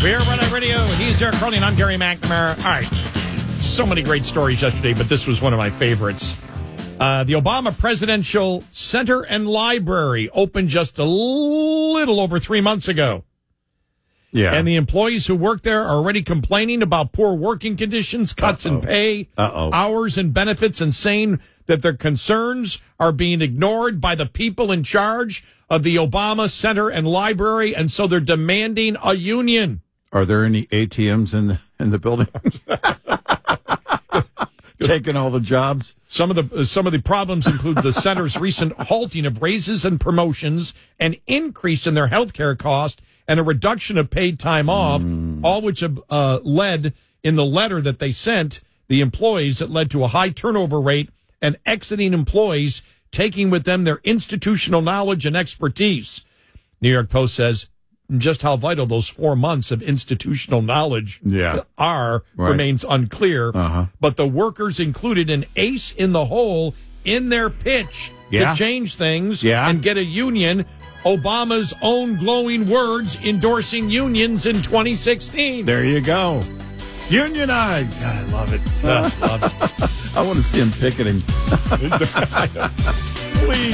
We're Red Eye Radio. He's Eric Carly, and I'm Gary McNamara. All right. So many great stories yesterday, but this was one of my favorites. The Obama Presidential Center and Library opened just a little over 3 months ago. Yeah. And the employees who work there are already complaining about poor working conditions, cuts in pay, hours and benefits, and saying that their concerns are being ignored by the people in charge of the Obama Center and Library, and so they're demanding a union. Are there any ATMs in the building? Taking all the jobs. Some of the problems include the center's recent halting of raises and promotions, an increase in their health care cost, and a reduction of paid time off, all which have led in the letter that they sent the employees that led to a high turnover rate and exiting employees taking with them their institutional knowledge and expertise. New York Post says just how vital those 4 months of institutional knowledge remains unclear. But the workers included an ace in the hole in their pitch to change things and get a union. Obama's own glowing words endorsing unions in 2016. There you go. Unionize. God, I love it. Love it. I want to see him picketing. Please.